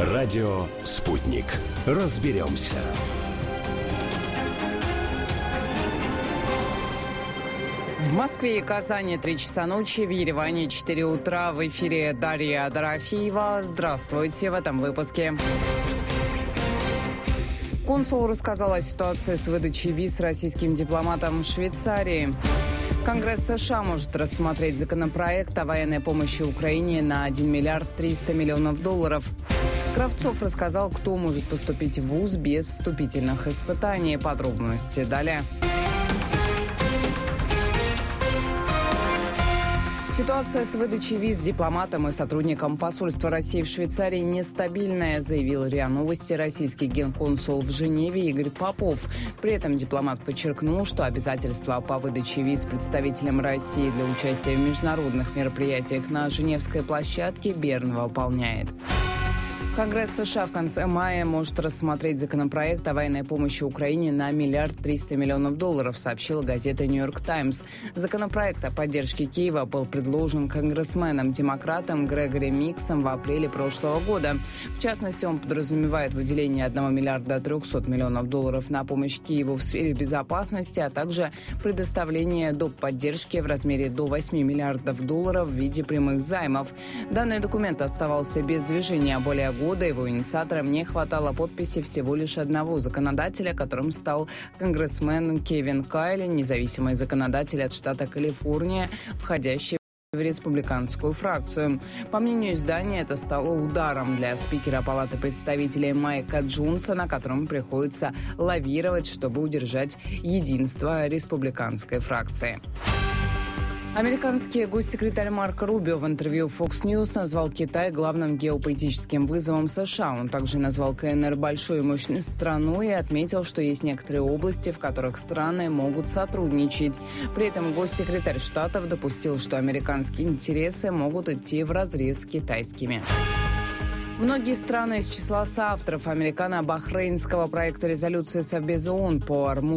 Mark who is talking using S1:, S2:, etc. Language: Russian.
S1: Радио «Спутник». Разберемся.
S2: В Москве и Казани 3 часа ночи, в Ереване 4 утра. В эфире Дарья Дорофеева. Здравствуйте в этом выпуске. Консул рассказал о ситуации с выдачей виз российским дипломатам в Швейцарии. Конгресс США может рассмотреть законопроект о военной помощи Украине на 1 миллиард 300 миллионов долларов. Кравцов рассказал, кто может поступить в вуз без вступительных испытаний. Подробности далее. Ситуация с выдачей виз дипломатам и сотрудникам посольства России в Швейцарии нестабильная, заявил РИА Новости российский генконсул в Женеве Игорь Попов. При этом дипломат подчеркнул, что обязательства по выдаче виз представителям России для участия в международных мероприятиях на Женевской площадке Берн выполняет. Конгресс США в конце мая может рассмотреть законопроект о военной помощи Украине на 1 миллиард 300 миллионов долларов, сообщила газета «Нью-Йорк Таймс». Законопроект о поддержке Киева был предложен конгрессменом-демократом Грегори Миксом в апреле прошлого года. В частности, он подразумевает выделение 1 миллиарда 300 миллионов долларов на помощь Киеву в сфере безопасности, а также предоставление доп. Поддержки в размере до 8 миллиардов долларов в виде прямых займов. Данный документ оставался без движения более года. Его инициаторам не хватало подписи всего лишь одного законодателя, которым стал конгрессмен Кевин Кайли, независимый законодатель от штата Калифорния, входящий в республиканскую фракцию. По мнению издания, это стало ударом для спикера Палаты представителей Майка Джонсона, которому приходится лавировать, чтобы удержать единство республиканской фракции. Американский госсекретарь Марко Рубио в интервью Fox News назвал Китай главным геополитическим вызовом США. Он также назвал КНР большой и мощной страной и отметил, что есть некоторые области, в которых страны могут сотрудничать. При этом госсекретарь Штатов допустил, что американские интересы могут идти вразрез с китайскими. Многие страны из числа соавторов американо-бахрейнского проекта резолюции Совбеза ООН по